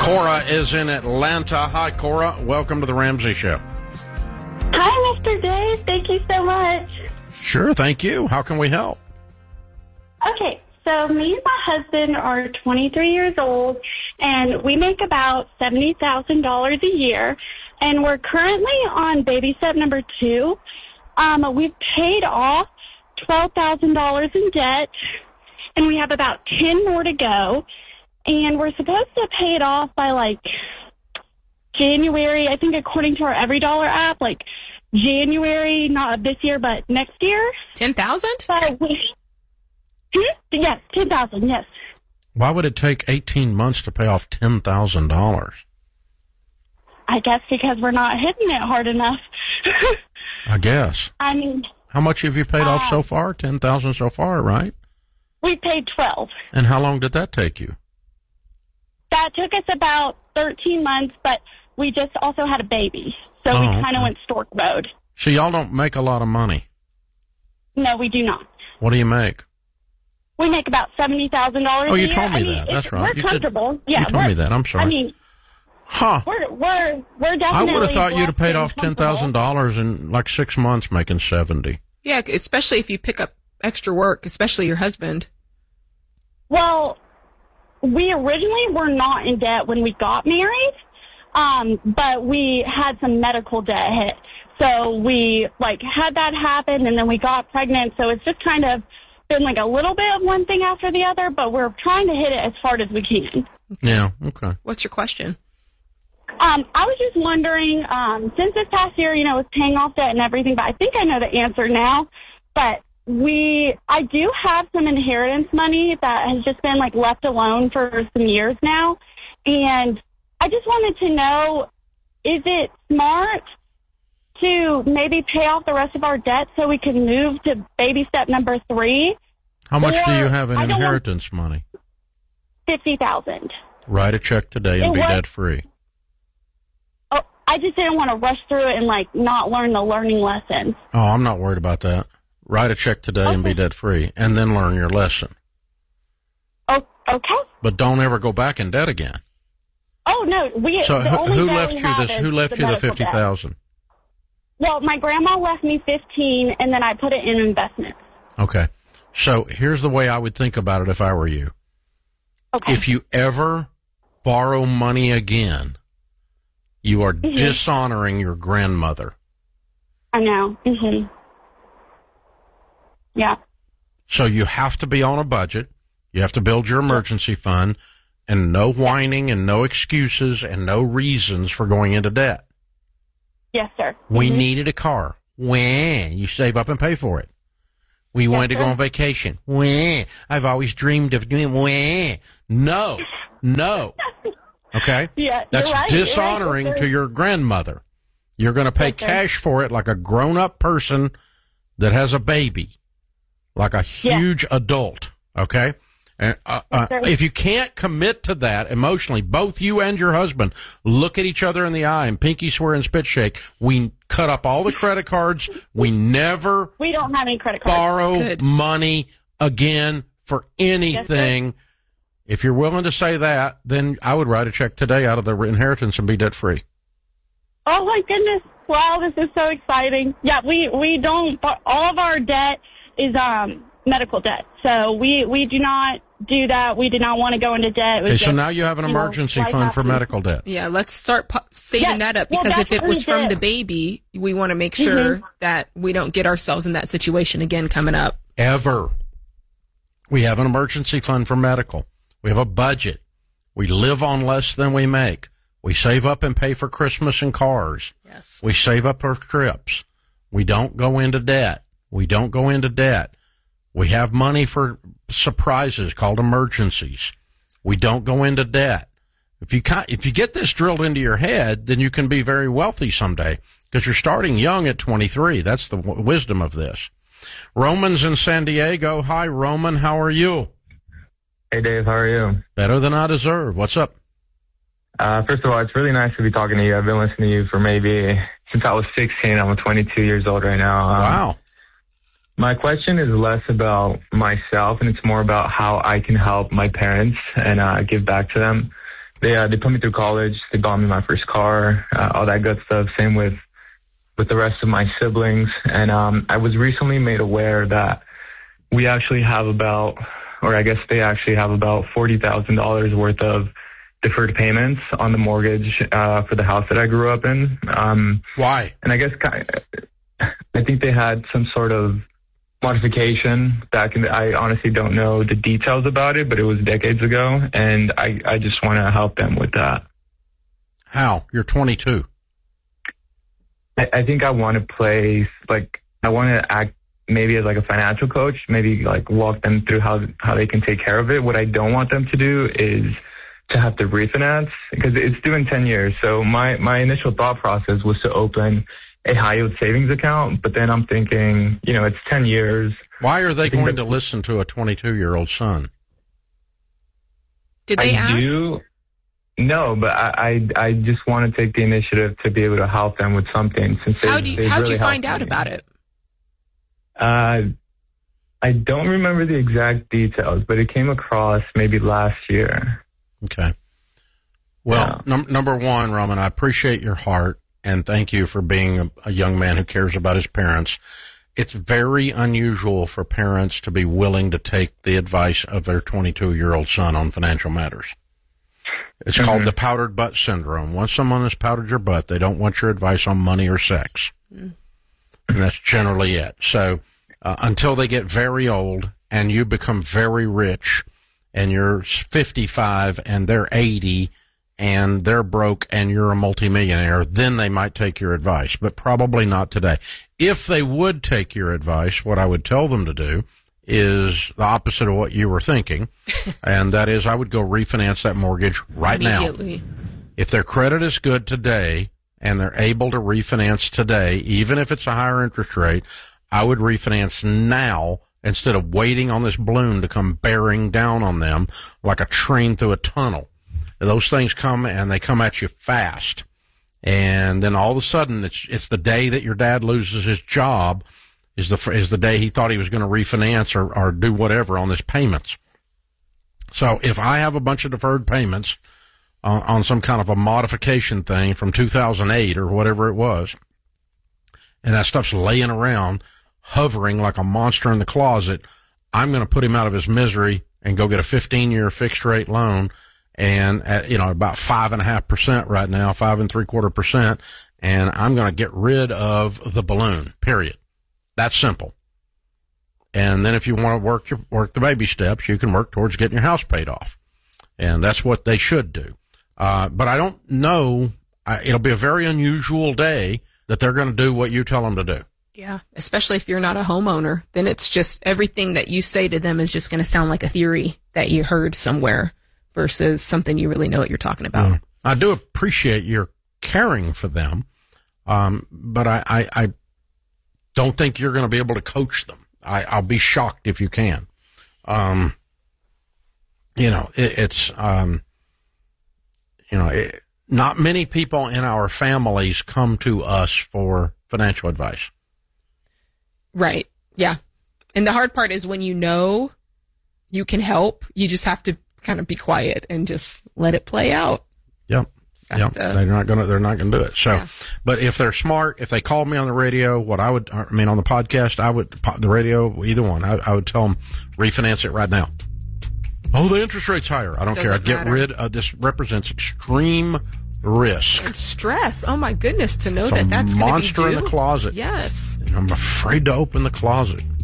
Cora is in Atlanta. Hi, Cora. Welcome to the Ramsey Show. Hi, Mr. Dave. Thank you so much. Sure, thank you. How can we help? Okay, so me and my husband are 23 years old, and we make about $70,000 a year, and we're currently on baby step number 2. We've paid off $12,000 in debt, and we have about 10 more to go, and we're supposed to pay it off by, like, January, I think according to our EveryDollar app, like, January, not this year, but next year. 10,000? Yes, 10,000, yes. Why would it take 18 months to pay off $10,000? I guess because we're not hitting it hard enough. I guess. I mean... How much have you paid off so far? 10,000 so far, right? We paid 12. And how long did that take you? That took us about 13 months, but we just also had a baby. So we kind of went stork mode. So y'all don't make a lot of money? No, we do not. What do you make? We make about $70,000 a year. Oh, you told me that. That's right. We're comfortable. Yeah, you told me that. I'm sorry. I mean, we're definitely. I would have thought you'd have paid off $10,000 in like 6 months, making 70. Yeah, especially if you pick up extra work, especially your husband. Well, we originally were not in debt when we got married, but we had some medical debt hit. So we had that happen, and then we got pregnant. So it's just kind of been like a little bit of one thing after the other, but we're trying to hit it as hard as we can. Yeah, okay. What's your question? I was just wondering, since this past year, was paying off debt and everything, but I think I know the answer now. But I do have some inheritance money that has just been left alone for some years now. And I just wanted to know, is it smart to maybe pay off the rest of our debt so we can move to baby step number 3? How much do you have in inheritance money? $50,000. Write a check today and be debt free. Oh, I just didn't want to rush through it and not learn the learning lesson. Oh, I'm not worried about that. Write a check today and be debt free, and then learn your lesson. Oh, okay. But don't ever go back in debt again. Oh no, So who left you this? Who left you the $50,000? Well, my grandma left me 15, and then I put it in investments. Okay. So here's the way I would think about it if I were you. Okay. If you ever borrow money again, you are dishonoring your grandmother. I know. Mm-hmm. Yeah. So you have to be on a budget. You have to build your emergency fund, and no whining and no excuses and no reasons for going into debt. Yes, sir. We needed a car. When you save up and pay for it. We wanted to go on vacation. When I've always dreamed of doing. When no. Okay. Yeah, that's right, dishonoring to your grandmother. You're going to pay cash for it like a grown-up person that has a baby, like a huge adult. Okay. And if you can't commit to that emotionally, both you and your husband look at each other in the eye and pinky swear and spit shake. We cut up all the credit cards. We don't have any credit cards. Borrow money again for anything. Yes, if you're willing to say that, then I would write a check today out of the inheritance and be debt free. Oh my goodness! Wow, this is so exciting. Yeah, we don't. All of our debt is medical debt, so we do not do that. We did not want to go into debt. Okay, so now you have an emergency fund for medical debt. Yeah, let's start saving that up, because if it was from the baby, we want to make sure that we don't get ourselves in that situation again coming up. Ever. We have an emergency fund for medical. We have a budget. We live on less than we make. We save up and pay for Christmas and cars. Yes. We save up for trips. We don't go into debt. We have money for surprises called emergencies. We don't go into debt. If you get this drilled into your head, then you can be very wealthy someday, because you're starting young at 23. That's the wisdom of this. Roman's in San Diego. Hi, Roman. How are you? Hey, Dave. How are you? Better than I deserve. What's up? First of all, it's really nice to be talking to you. I've been listening to you for since I was 16. I'm 22 years old right now. Wow. My question is less about myself, and it's more about how I can help my parents and give back to them. they put me through college. They bought me my first car, all that good stuff. Same with the rest of my siblings. And I was recently made aware that we actually have about, or I guess they actually have about $40,000 worth of deferred payments on the mortgage for the house that I grew up in. Why? And I guess I think they had some sort of modification back in I honestly don't know the details about it, but it was decades ago, and I just want to help them with that. How? You're 22. I think I want to play, like, I want to act maybe as like a financial coach, maybe like walk them through how they can take care of it. What I don't want them to do is to have to refinance, because it's due in 10 years. So my initial thought process was to open a high yield savings account, but then I'm thinking, it's 10 years. Why are they going to listen to a 22-year-old son? Did they ask? No, but I just want to take the initiative to be able to help them with something. Since how'd you find out about it? I don't remember the exact details, but it came across maybe last year. Okay. Well, number one, Roman, I appreciate your heart. And thank you for being a young man who cares about his parents. It's very unusual for parents to be willing to take the advice of their 22-year-old son on financial matters. It's called the powdered butt syndrome. Once someone has powdered your butt, they don't want your advice on money or sex. And that's generally it. So until they get very old and you become very rich and you're 55 and they're 80 and they're broke and you're a multimillionaire, then they might take your advice, but probably not today. If they would take your advice, what I would tell them to do is the opposite of what you were thinking, and that is I would go refinance that mortgage right now. If their credit is good today and they're able to refinance today, even if it's a higher interest rate, I would refinance now instead of waiting on this balloon to come bearing down on them like a train through a tunnel. Those things come, and they come at you fast. And then all of a sudden, it's the day that your dad loses his job is the day he thought he was going to refinance or do whatever on his payments. So if I have a bunch of deferred payments on some kind of a modification thing from 2008 or whatever it was, and that stuff's laying around, hovering like a monster in the closet, I'm going to put him out of his misery and go get a 15-year fixed rate loan. And at, about 5.5% right now, 5.75%, and I'm going to get rid of the balloon, period. That's simple. And then if you want to work the baby steps, you can work towards getting your house paid off. And that's what they should do. But I don't know, it'll be a very unusual day that they're going to do what you tell them to do. Yeah, especially if you're not a homeowner, then it's just everything that you say to them is just going to sound like a theory that you heard somewhere versus something you really know what you're talking about. I do appreciate your caring for them, but I don't think you're going to be able to coach them. I'll be shocked if you can. Not many people in our families come to us for financial advice. Right. Yeah. And the hard part is when you know you can help, you just have to kind of be quiet and just let it play out. Yep. They're not gonna do it. So, yeah. But if they're smart, if they called me on the radio, on the podcast, the radio, either one, I would tell them refinance it right now. Oh, the interest rate's higher. I don't care. I'd get rid of this. Represents extreme risk and stress. Oh my goodness, to know that's going to be monster in the closet. Yes. And I'm afraid to open the closet.